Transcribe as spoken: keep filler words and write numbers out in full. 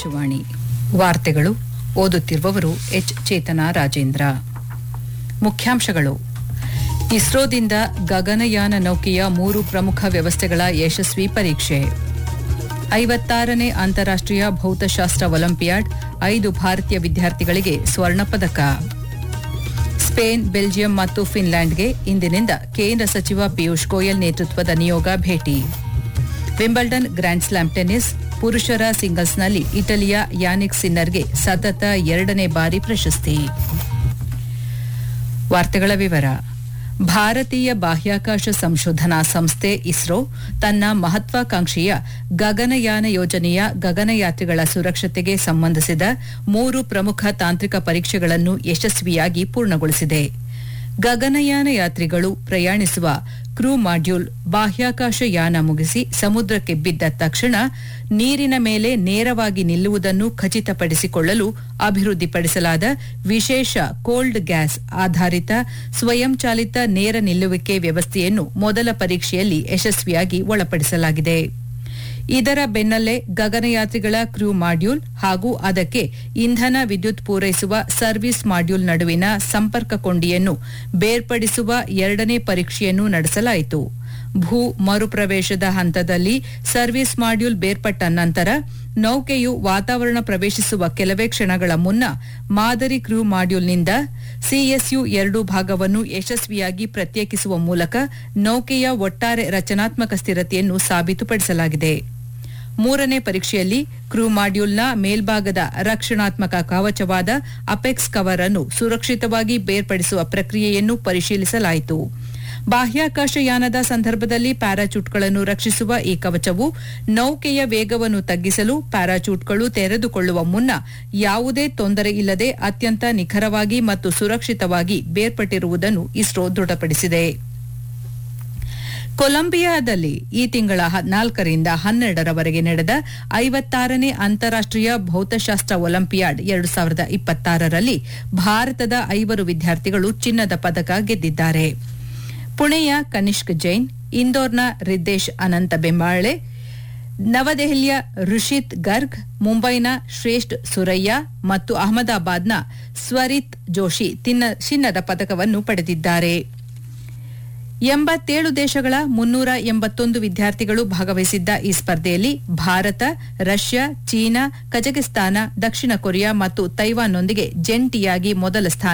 ಆಕಾಶವಾಣಿ ವಾರ್ತೆಗಳು ಓದುತ್ತಿರುವವರು ಎಚ್ ಚೇತನಾ ರಾಜೇಂದ್ರ. ಮುಖ್ಯಾಂಶಗಳು: ಇಸ್ರೋದಿಂದ ಗಗನಯಾನ ನೌಕೆಯ ಮೂರು ಪ್ರಮುಖ ವ್ಯವಸ್ಥೆಗಳ ಯಶಸ್ವಿ ಪರೀಕ್ಷೆ. ಐವತ್ತಾರನೇ ಅಂತಾರಾಷ್ಟ್ರೀಯ ಭೌತಶಾಸ್ತ್ರ ಒಲಿಂಪಿಯಾಡ್, ಐದು ಭಾರತೀಯ ವಿದ್ಯಾರ್ಥಿಗಳಿಗೆ ಸ್ವರ್ಣ ಪದಕ. ಸ್ಪೇನ್, ಬೆಲ್ಜಿಯಂ ಮತ್ತು ಫಿನ್ಲ್ಯಾಂಡ್ಗೆ ಇಂದಿನಿಂದ ಕೇಂದ್ರ ಸಚಿವ ಪಿಯೂಷ್ ಗೋಯಲ್ ನೇತೃತ್ವದ ನಿಯೋಗ ಭೇಟಿ. ವಿಂಬಲ್ಡನ್ ಗ್ರ್ಯಾಂಡ್ ಸ್ಲಾಮ್ ಟೆನ್ನಿಸ್ ಪುರುಷರ ಸಿಂಗಲ್ಸ್ನಲ್ಲಿ ಇಟಲಿಯ ಯಾನಿಕ್ ಸಿನ್ನರ್ಗೆ ಸತತ ಎರಡನೇ ಬಾರಿ ಪ್ರಶಸ್ತಿ. ವಾರ್ತೆಗಳ ವಿವರ. ಭಾರತೀಯ ಬಾಹ್ಯಾಕಾಶ ಸಂಶೋಧನಾ ಸಂಸ್ಥೆ ಇಸ್ರೋ ತನ್ನ ಮಹತ್ವಾಕಾಂಕ್ಷೆಯ ಗಗನಯಾನ ಯೋಜನೆಯ ಗಗನಯಾತ್ರಿಗಳ ಸುರಕ್ಷತೆಗೆ ಸಂಬಂಧಿಸಿದ ಮೂರು ಪ್ರಮುಖ ತಾಂತ್ರಿಕ ಪರೀಕ್ಷೆಗಳನ್ನು ಯಶಸ್ವಿಯಾಗಿ ಪೂರ್ಣಗೊಳಿಸಿದೆ. ಗಗನಯಾನ ಯಾತ್ರಿಗಳು ಪ್ರಯಾಣಿಸುವ ಕ್ರೂ ಮಾಡ್ಯೂಲ್ ಬಾಹ್ಯಾಕಾಶ ಯಾನ ಮುಗಿಸಿ ಸಮುದ್ರಕ್ಕೆ ಬಿದ್ದ ತಕ್ಷಣ ನೀರಿನ ಮೇಲೆ ನೇರವಾಗಿ ನಿಲ್ಲುವುದನ್ನು ಖಚಿತಪಡಿಸಿಕೊಳ್ಳಲು ಅಭಿವೃದ್ಧಿಪಡಿಸಲಾದ ವಿಶೇಷ ಕೋಲ್ಡ್ ಗ್ಯಾಸ್ ಆಧಾರಿತ ಸ್ವಯಂಚಾಲಿತ ನೇರ ನಿಲ್ಲುವಿಕೆ ವ್ಯವಸ್ಥೆಯನ್ನು ಮೊದಲ ಪರೀಕ್ಷೆಯಲ್ಲಿ ಯಶಸ್ವಿಯಾಗಿ ಒಳಪಡಿಸಲಾಗಿದೆ. ಇದರ ಬೆನ್ನಲ್ಲೇ ಗಗನಯಾತ್ರಿಗಳ ಕ್ರೂ ಮಾಡ್ಯೂಲ್ ಹಾಗೂ ಅದಕ್ಕೆ ಇಂಧನ ವಿದ್ಯುತ್ ಪೂರೈಸುವ ಸರ್ವಿಸ್ ಮಾಡ್ಯೂಲ್ ನಡುವಿನ ಸಂಪರ್ಕ ಕೊಂಡಿಯನ್ನು ಬೇರ್ಪಡಿಸುವ ಎರಡನೇ ಪರೀಕ್ಷೆಯನ್ನು ನಡೆಸಲಾಯಿತು. ಭೂ ಮರುಪ್ರವೇಶದ ಹಂತದಲ್ಲಿ ಸರ್ವಿಸ್ ಮಾಡ್ಯೂಲ್ ಬೇರ್ಪಟ್ಟ ನಂತರ ನೌಕೆಯು ವಾತಾವರಣ ಪ್ರವೇಶಿಸುವ ಕೆಲವೇ ಕ್ಷಣಗಳ ಮುನ್ನ ಮಾದರಿ ಕ್ರೂ ಮಾಡ್ಯೂಲ್ನಿಂದ ಸಿಎಸ್ಯು ಎರಡು ಭಾಗವನ್ನು ಯಶಸ್ವಿಯಾಗಿ ಪ್ರತ್ಯೇಕಿಸುವ ಮೂಲಕ ನೌಕೆಯ ಒಟ್ಟಾರೆ ರಚನಾತ್ಮಕ ಸ್ಥಿರತೆಯನ್ನು ಸಾಬೀತುಪಡಿಸಲಾಗಿದೆ. ಮೂರನೇ ಪರೀಕ್ಷೆಯಲ್ಲಿ ಕ್ರೂ ಮಾಡ್ಯೂಲ್ನ ಮೇಲ್ಭಾಗದ ರಕ್ಷಣಾತ್ಮಕ ಕವಚವಾದ ಅಪೆಕ್ಸ್ ಕವರ್ ಅನ್ನು ಸುರಕ್ಷಿತವಾಗಿ ಬೇರ್ಪಡಿಸುವ ಪ್ರಕ್ರಿಯೆಯನ್ನು ಪರಿಶೀಲಿಸಲಾಯಿತು. ಬಾಹ್ಯಾಕಾಶ ಯಾನದ ಸಂದರ್ಭದಲ್ಲಿ ಪ್ಯಾರಾಚೂಟ್ಗಳನ್ನು ರಕ್ಷಿಸುವ ಈ ಕವಚವು ನೌಕೆಯ ವೇಗವನ್ನು ತಗ್ಗಿಸಲು ಪ್ಯಾರಾಚೂಟ್ಗಳು ತೆರೆದುಕೊಳ್ಳುವ ಮುನ್ನ ಯಾವುದೇ ತೊಂದರೆ ಇಲ್ಲದೆ ಅತ್ಯಂತ ನಿಖರವಾಗಿ ಮತ್ತು ಸುರಕ್ಷಿತವಾಗಿ ಬೇರ್ಪಟ್ಟಿರುವುದನ್ನು ಇಸ್ರೋ ದೃಢಪಡಿಸಿದೆ. ಕೊಲಂಬಿಯಾದಲ್ಲಿ ಈ ತಿಂಗಳ ನಾಲ್ಕರಿಂದ ಹನ್ನೆರಡರವರೆಗೆ ನಡೆದ ಐವತ್ತಾರನೇ ಅಂತಾರಾಷ್ಟ್ರೀಯ ಭೌತಶಾಸ್ತ್ರ ಒಲಿಂಪಿಯಾಡ್ ಎರಡು ಸಾವಿರದ ಇಪ್ಪತ್ತಾರರಲ್ಲಿ ಭಾರತದ ಐವರು ವಿದ್ಯಾರ್ಥಿಗಳು ಚಿನ್ನದ ಪದಕ ಗೆದ್ದಿದ್ದಾರೆ. ಪುಣೆಯ ಕನಿಷ್ಕ್ ಜೈನ್, ಇಂದೋರ್ನ ರಿದ್ದೇಶ್ ಅನಂತ ಬೆಂಬಾಳೆ, ನವದೆಹಲಿಯ ಋಷಿತ್ ಗರ್ಗ್, ಮುಂಬೈನ ಶ್ರೇಷ್ಠ ಸುರಯ್ಯ ಮತ್ತು ಅಹಮದಾಬಾದ್ನ ಸ್ವರಿತ್ ಜೋಶಿ ಚಿನ್ನದ ಪದಕವನ್ನು ಪಡೆದಿದ್ದಾರೆ. ಎಂಬತ್ತೇಳು ದೇಶಗಳ ಮುನ್ನೂರ ಎಂಬತ್ತೊಂದು ವಿದ್ಯಾರ್ಥಿಗಳು ಭಾಗವಹಿಸಿದ್ದ ಈ ಸ್ಪರ್ಧೆಯಲ್ಲಿ ಭಾರತ, ರಷ್ಯಾ, ಚೀನಾ, ಕಜಕಿಸ್ತಾನ, ದಕ್ಷಿಣ ಕೊರಿಯಾ ಮತ್ತು ತೈವಾನ್ನೊಂದಿಗೆ ಜಂಟಿಯಾಗಿ ಮೊದಲ ಸ್ಥಾನ